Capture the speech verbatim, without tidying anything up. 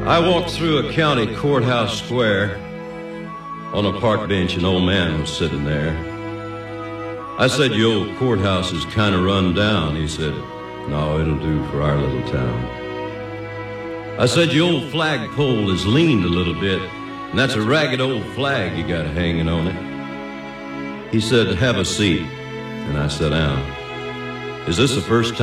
I walked through a county courthouse square. On a park bench, an old man was sitting there. I said, "Your old courthouse is kind of run down." He said, "No, it'll do for our little town." I said, "Your old flagpole is leaned a little bit, and that's a ragged old flag you got hanging on it." He said, "Have a seat." And I sat down. "Is this the first time